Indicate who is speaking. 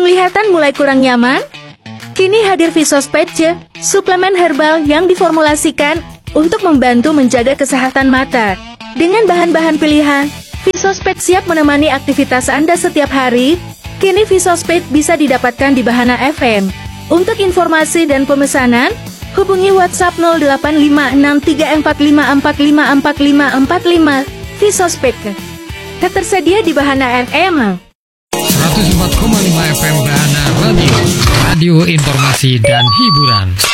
Speaker 1: Penglihatan mulai kurang nyaman? Kini hadir Visospece, suplemen herbal yang diformulasikan untuk membantu menjaga kesehatan mata. Dengan bahan-bahan pilihan, Visospece siap menemani aktivitas Anda setiap hari. Kini Visospece bisa didapatkan di Bahana FM. Untuk informasi dan pemesanan, hubungi WhatsApp 08563454545545. Visospece tersedia di Bahana FM.
Speaker 2: 104,5 FM Bahana Radio, radio informasi dan hiburan.